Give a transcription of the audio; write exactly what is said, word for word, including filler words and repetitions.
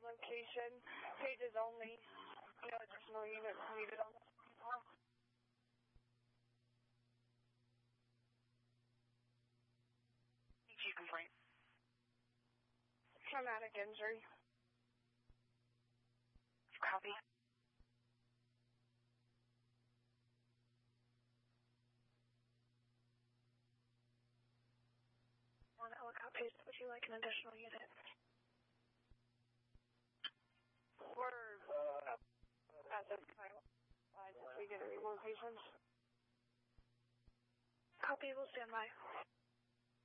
location. Pages only. No additional units needed on this floor. E Q complaint. Traumatic injury. Copy. On Ellicott Pace, would you like an additional unit? We're uh, at this time. Uh, if we get any more patients. Copy, we'll stand by.